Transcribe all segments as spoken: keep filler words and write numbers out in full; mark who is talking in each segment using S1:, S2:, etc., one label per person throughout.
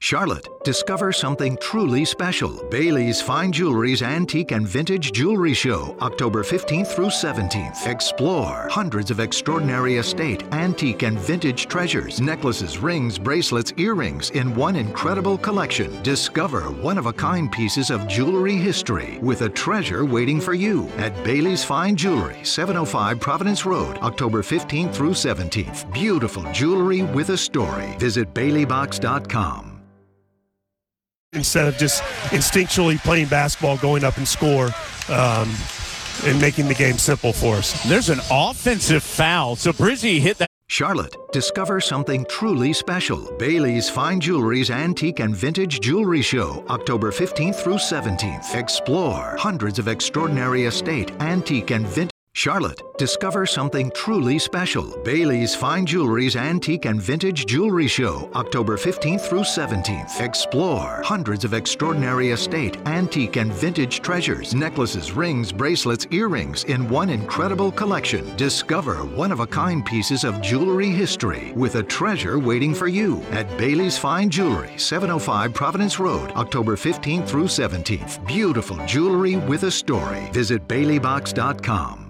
S1: Charlotte, discover something truly special. Bailey's Fine Jewelry's Antique and Vintage Jewelry Show, October fifteenth through seventeenth. Explore hundreds of extraordinary estate, antique, and vintage treasures, necklaces, rings, bracelets, earrings in one incredible collection. Discover one-of-a-kind pieces of jewelry history with a treasure waiting for you at Bailey's Fine Jewelry, seven oh five Providence Road, October fifteenth through seventeenth. Beautiful jewelry with a story. Visit Bailey Box dot com.
S2: Instead of just instinctually playing basketball, going up and score, um, and making the game simple for us.
S3: There's an offensive foul, so Brizzi hit that.
S1: Charlotte, discover something truly special. Bailey's Fine Jewelry's Antique and Vintage Jewelry Show, October fifteenth through seventeenth. Explore hundreds of extraordinary estate, antique, and vintage. Charlotte, discover something truly special. Bailey's Fine Jewelry's Antique and Vintage Jewelry Show, October fifteenth through seventeenth. Explore hundreds of extraordinary estate, antique, and vintage treasures, necklaces, rings, bracelets, earrings in one incredible collection. Discover one-of-a-kind pieces of jewelry history with a treasure waiting for you at Bailey's Fine Jewelry, seven oh five Providence Road, October fifteenth through seventeenth. Beautiful jewelry with a story. Visit Bailey Box dot com.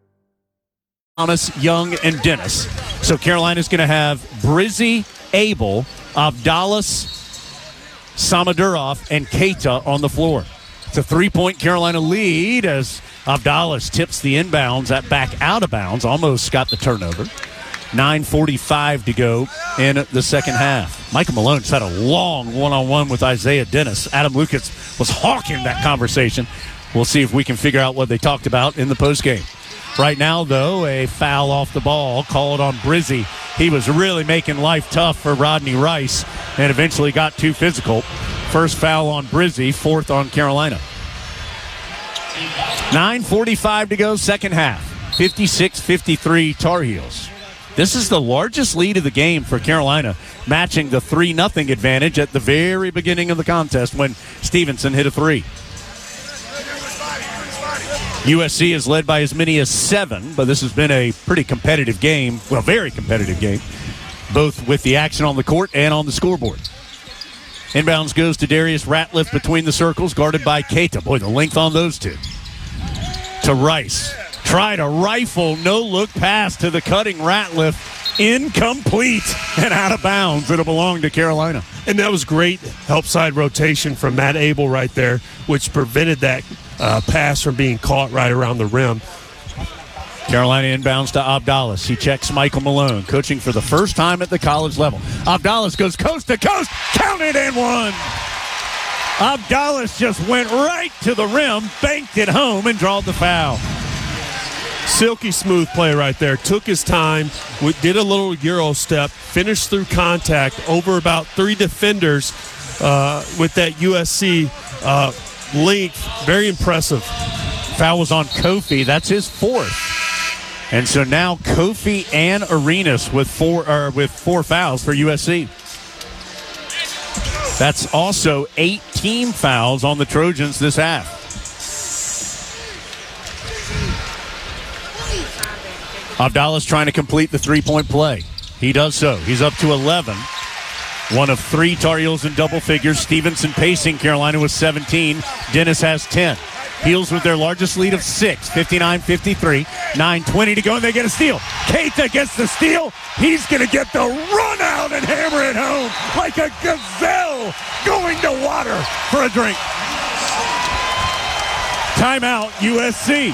S3: Thomas, Young, and Dennis. So Carolina's going to have Brizzi, Abel, Abdallas, Samadurov, and Keita on the floor. It's a three-point Carolina lead as Abdallas tips the inbounds at back out of bounds. Almost got the turnover. nine forty-five to go in the second half. Michael Malone just had a long one-on-one with Isaiah Dennis. Adam Lucas was hawking that conversation. We'll see if we can figure out what they talked about in the postgame. Right now, though, a foul off the ball called on Brizzi. He was really making life tough for Rodney Rice and eventually got too physical. First foul on Brizzi, fourth on Carolina. nine forty-five to go, second half. fifty-six fifty-three Tar Heels. This is the largest lead of the game for Carolina, matching the three nothing advantage at the very beginning of the contest when Stevenson hit a three. U S C is led by as many as seven, but this has been a pretty competitive game. Well, very competitive game, both with the action on the court and on the scoreboard. Inbounds goes to Darius Ratliff between the circles, guarded by Keita. Boy, the length on those two. To Rice. Tried a rifle, no-look pass to the cutting Ratliff. Incomplete and out of bounds. It'll belong to Carolina.
S2: And that was great help side rotation from Matt Abel right there, which prevented that uh, pass from being caught right around the rim.
S3: Carolina inbounds to Abdallas. He checks Michael Malone, coaching for the first time at the college level. Abdallas goes coast to coast, counted and one. Abdallas just went right to the rim, banked it home, and drawed the foul.
S2: Silky smooth play right there. Took his time, did a little Euro step, finished through contact over about three defenders uh, with that U S C uh, length. Very impressive.
S3: Foul was on Kofi. That's his fourth. And so now Kofi and Arenas with four uh, with four fouls for U S C. That's also eight team fouls on the Trojans this half. Abdallas trying to complete the three-point play. He does so. He's up to eleven. One of three Tar Heels in double figures. Stevenson pacing Carolina with seventeen. Dennis has ten. Heels with their largest lead of six, fifty-nine fifty-three. nine twenty to go, and they get a steal. Keita gets the steal. He's going to get the run out and hammer it home like a gazelle going to water for a drink. Timeout, U S C.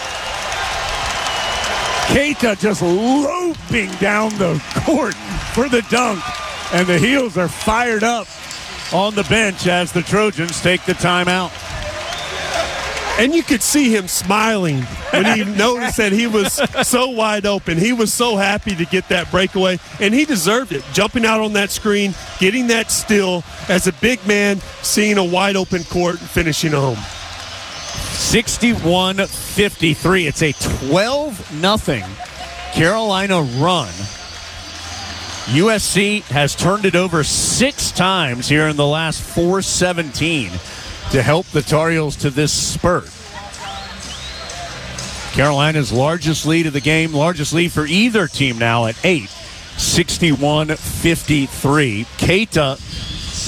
S3: Keita just loping down the court for the dunk. And the Heels are fired up on the bench as the Trojans take the timeout.
S2: And you could see him smiling when he noticed that he was so wide open. He was so happy to get that breakaway, and he deserved it. Jumping out on that screen, getting that steal as a big man, seeing a wide open court and finishing home.
S3: sixty-one fifty-three. It's a twelve nothing Carolina run. U S C has turned it over six times here in the last four seventeen to help the Tar Heels to this spurt. Carolina's largest lead of the game, largest lead for either team now at eight. sixty-one fifty-three. Keita